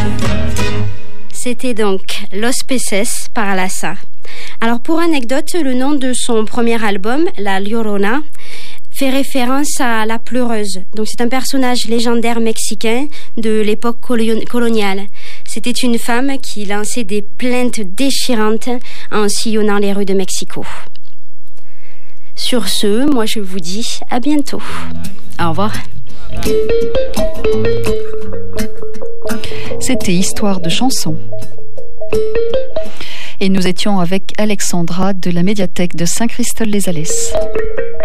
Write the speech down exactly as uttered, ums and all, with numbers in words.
C'était donc Los Peces par Alassa. Alors pour anecdote, le nom de son premier album, La Llorona, fait référence à la pleureuse. Donc c'est un personnage légendaire mexicain de l'époque coloniale. C'était une femme qui lançait des plaintes déchirantes en sillonnant les rues de Mexico. Sur ce, moi je vous dis à bientôt. Au revoir. C'était Histoire de chansons. Et nous étions avec Alexandra de la médiathèque de Saint-Christol-les-Alès.